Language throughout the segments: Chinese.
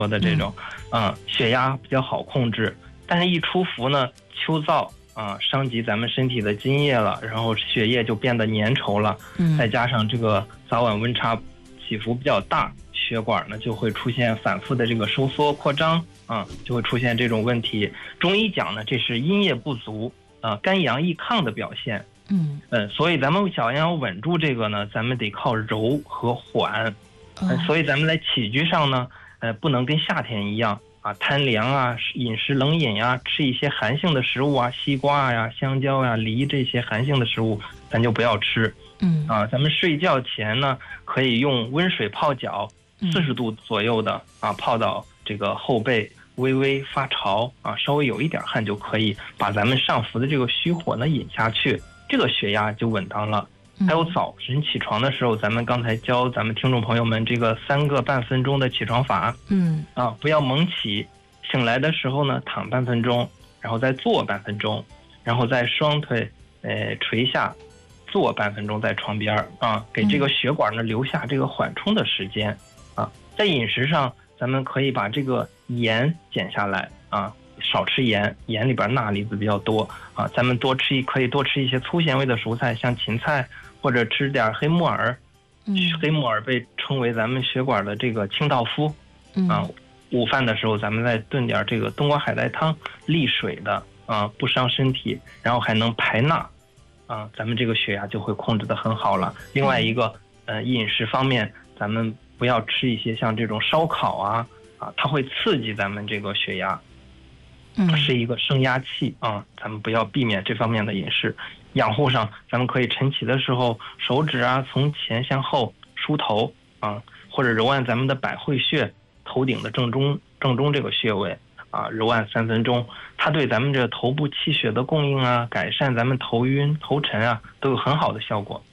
的这种，血压比较好控制。但是一出伏呢，秋燥伤及咱们身体的津液了，然后血液就变得粘稠了，再加上这个早晚温差起伏比较大，血管呢就会出现反复的这个收缩扩张，就会出现这种问题。中医讲呢，这是阴液不足肝阳易亢的表现。所以咱们想要稳住这个呢，咱们得靠柔和缓。所以咱们在起居上呢，不能跟夏天一样贪凉饮食冷饮吃一些寒性的食物西瓜香蕉梨这些寒性的食物咱就不要吃。咱们睡觉前呢，可以用温水泡脚，40度左右的泡到这个后背微微发潮稍微有一点汗就可以把咱们上浮的这个虚火呢引下去，这个血压就稳当了。还有早晨起床的时候，咱们刚才教咱们听众朋友们这个3个半分钟的起床法。不要猛起，醒来的时候呢，躺半分钟，然后再坐半分钟，然后再双腿垂下，坐半分钟在床边给这个血管呢留下这个缓冲的时间在饮食上，咱们可以把这个盐减下来少吃盐，盐里边钠离子比较多咱们可以多吃一些粗纤维的蔬菜，像芹菜，或者吃点黑木耳。黑木耳被称为咱们血管的这个清道夫。午饭的时候咱们再炖点这个冬瓜海带汤，利水的不伤身体，然后还能排钠咱们这个血压就会控制得很好了。另外一个饮食方面，咱们不要吃一些像这种烧烤它会刺激咱们这个血压，是一个升压器咱们不要避免这方面的饮食。养护上，咱们可以晨起的时候手指从前向后梳头或者揉按咱们的百会穴，头顶的正中这个穴位揉按3分钟，它对咱们这头部气血的供应改善咱们头晕头沉都有很好的效果。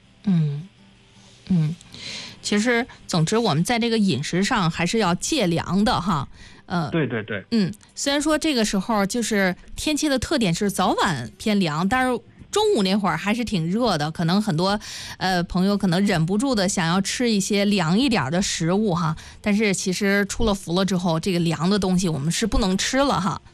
其实总之我们在这个饮食上还是要戒凉的哈。 对。 虽然说这个时候就是天气的特点是早晚偏凉，但是中午那会儿还是挺热的，可能很多朋友可能忍不住的想要吃一些凉一点的食物哈。但是其实出了伏了之后，这个凉的东西我们是不能吃了哈。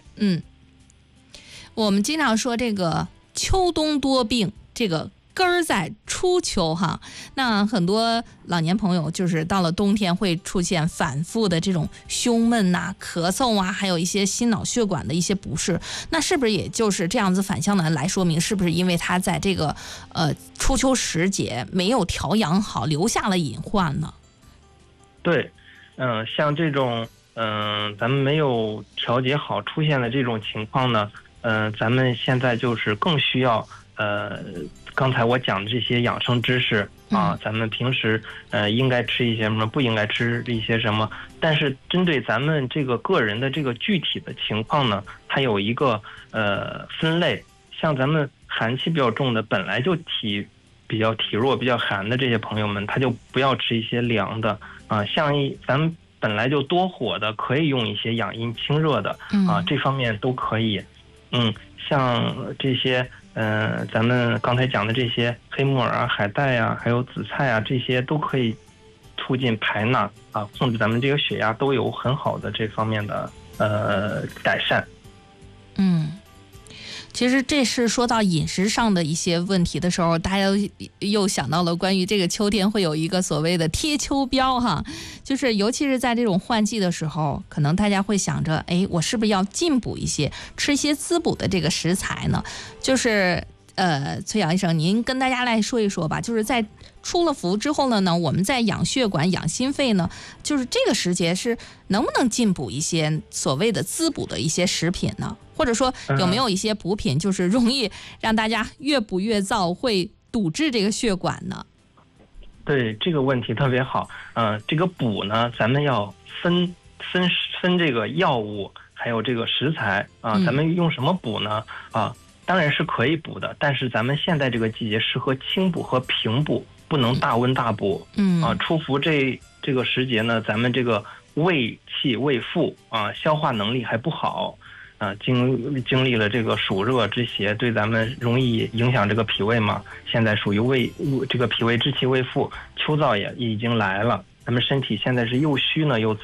我们经常说这个秋冬多病，这个根儿在初秋哈。那很多老年朋友就是到了冬天会出现反复的这种胸闷咳嗽还有一些心脑血管的一些不适，那是不是也就是这样子反向的来说明，是不是因为他在这个初秋时节没有调养好，留下了隐患呢？ 对，像这种咱们没有调节好出现的这种情况呢，咱们现在就是更需要刚才我讲的这些养生知识咱们平时应该吃一些什么，不应该吃一些什么。但是针对咱们这个个人的这个具体的情况呢，它有一个分类。像咱们寒气比较重的，本来就比较体弱比较寒的这些朋友们，他就不要吃一些凉的像咱们本来就多火的，可以用一些养阴清热的这方面都可以。像这些咱们刚才讲的这些黑木耳海带还有紫菜这些都可以促进排钠控制咱们这个血压，都有很好的这方面的改善。 其实这是说到饮食上的一些问题的时候，大家又想到了关于这个秋天会有一个所谓的贴秋膘哈，就是尤其是在这种换季的时候，可能大家会想着，我是不是要进补一些，吃一些滋补的这个食材呢？就是崔阳医生，您跟大家来说一说吧，就是在出了伏之后呢，我们在养血管养心肺呢，就是这个时节是能不能进补一些所谓的滋补的一些食品呢？或者说有没有一些补品就是容易让大家越补越燥，会堵滞这个血管呢？ 对，这个问题特别好。这个补呢，咱们要分这个药物还有这个食材咱们用什么补呢？当然是可以补的，但是咱们现在这个季节适合轻补和平补，不能大温大补。出伏这个时节呢，咱们这个胃气胃腹消化能力还不好经历了这个暑热之邪，对咱们容易影响这个脾胃嘛。现在属于这个脾胃之气未复，秋燥也已经来了，咱们身体现在是又虚呢又燥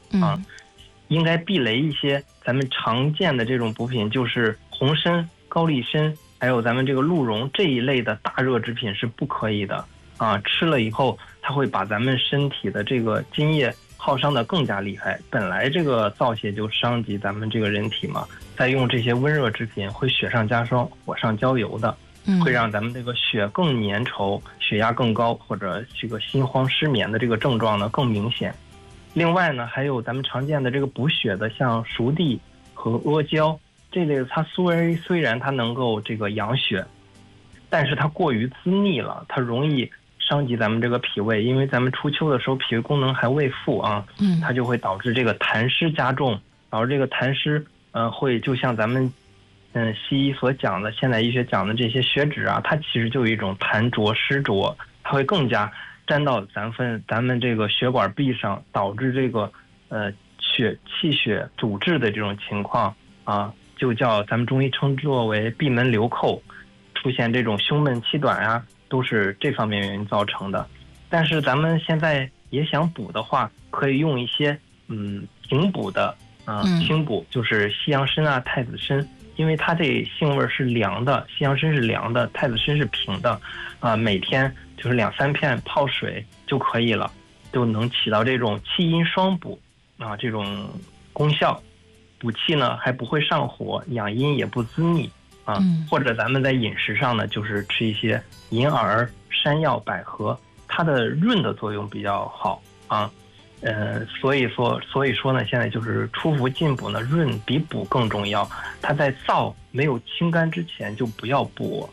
啊，应该避雷一些咱们常见的这种补品，就是红参、高丽参，还有咱们这个鹿茸这一类的大热之品是不可以的啊。吃了以后，它会把咱们身体的这个津液耗伤的更加厉害。本来这个燥邪就伤及咱们这个人体嘛，再用这些温热之品，会雪上加霜、火上浇油的，会让咱们这个血更粘稠，血压更高，或者这个心慌失眠的这个症状呢更明显。另外呢，还有咱们常见的这个补血的，像熟地和阿胶这类的，它虽然它能够这个养血，但是它过于滋腻了，它容易伤及咱们这个脾胃，因为咱们初秋的时候脾胃功能还未复啊，它就会导致这个痰湿加重，导致这个痰湿会就像咱们西医所讲的，现代医学讲的这些血脂啊，它其实就有一种痰浊湿浊，它会更加沾到咱们这个血管壁上，导致这个气血阻滞的这种情况啊，就叫咱们中医称作为闭门留寇，出现这种胸闷气短啊，都是这方面原因造成的。但是咱们现在也想补的话，可以用一些平补的清补，就是西洋参啊、太子参，因为它这性味是凉的，西洋参是凉的，太子参是平的每天就是2-3片泡水就可以了，就能起到这种气阴双补这种功效。补气呢还不会上火，养阴也不滋腻或者咱们在饮食上呢，就是吃一些银耳、山药、百合，它的润的作用比较好所以说呢，现在就是出伏进补呢，润比补更重要。它在燥没有清干之前就不要补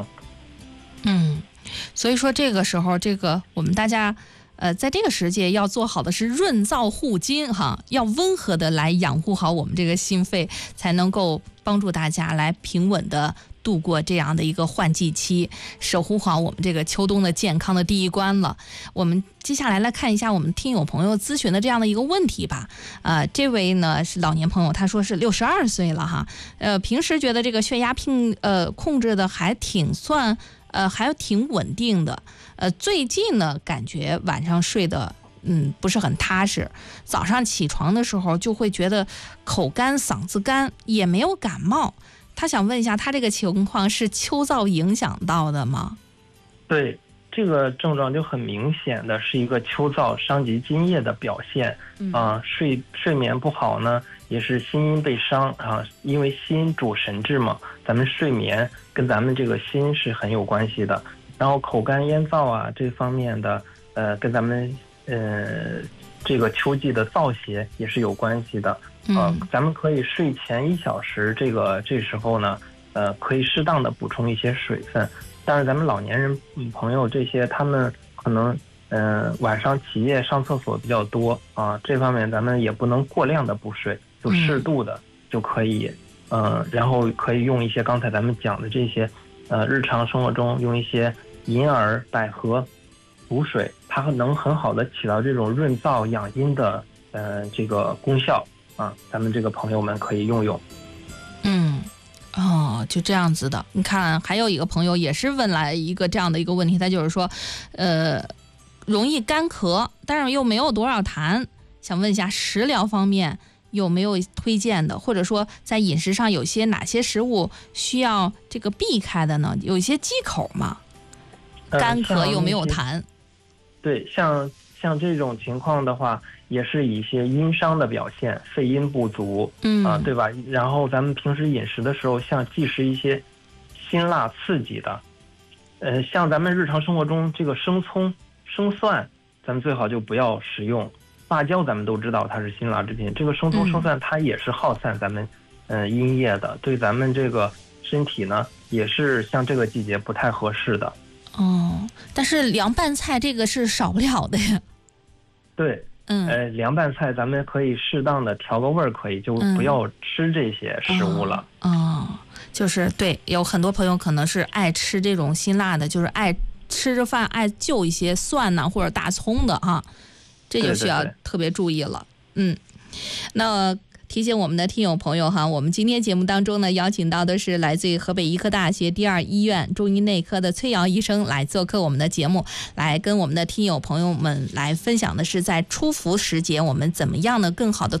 所以说这个时候，这个我们大家在这个时节要做好的是润燥护筋要温和的来养护好我们这个心肺，才能够帮助大家来平稳的度过这样的一个换季期，守护好我们这个秋冬的健康的第一关了。我们接下来看一下我们听友朋友咨询的这样的一个问题吧。这位呢是老年朋友，他说是62岁了平时觉得这个血压控制的还挺稳定的，最近呢感觉晚上睡的不是很踏实，早上起床的时候就会觉得口干嗓子干，也没有感冒。他想问一下，他这个情况是秋燥影响到的吗？ 对，这个症状就很明显的是一个秋燥伤及津液的表现睡眠不好呢，也是心阴被伤因为心主神志嘛，咱们睡眠跟咱们这个心是很有关系的。然后口干咽燥这方面的跟咱们这个秋季的燥邪也是有关系的咱们可以睡前1小时，这时候呢可以适当的补充一些水分。但是咱们老年人朋友这些，他们可能晚上起夜上厕所比较多这方面咱们也不能过量的补水，就适度的就可以然后可以用一些刚才咱们讲的这些日常生活中用一些银耳、百合补水，它能很好的起到这种润燥养阴的这个功效咱们这个朋友们可以用用。 就这样子的。你看还有一个朋友也是问来一个这样的一个问题，他就是说容易干咳，但是又没有多少痰，想问一下食疗方面有没有推荐的，或者说在饮食上有些哪些食物需要这个避开的呢？有一些忌口吗？干咳又没有痰。 对，像这种情况的话，也是一些阴伤的表现，肺阴不足对吧？然后咱们平时饮食的时候，像忌食一些辛辣刺激的像咱们日常生活中这个生葱、生蒜，咱们最好就不要食用。辣椒咱们都知道它是辛辣之品，这个生葱、生蒜它也是耗散咱们阴液的，对咱们这个身体呢也是像这个季节不太合适的。 但是凉拌菜这个是少不了的呀。 对，凉拌菜咱们可以适当的调个味儿，可以就不要吃这些食物了。 就是对，有很多朋友可能是爱吃这种辛辣的，就是爱吃着饭爱就一些蒜呐或者大葱的这就需要特别注意了。那提醒我们的听友朋友哈，我们今天节目当中呢，邀请到的是来自于河北医科大学第二医院中医内科的崔瑶医生来做客我们的节目，来跟我们的听友朋友们来分享的是在初伏时节我们怎么样呢更好的